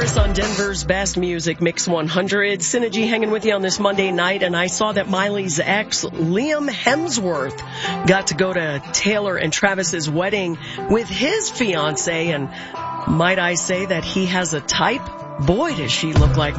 Travis on Denver's Best Music Mix 100. Synergy hanging with you on this Monday night, and I saw that Miley's ex, Liam Hemsworth, got to go to Taylor and Travis's wedding with his fiancée, and might I say that he has a type? Boy, does she look like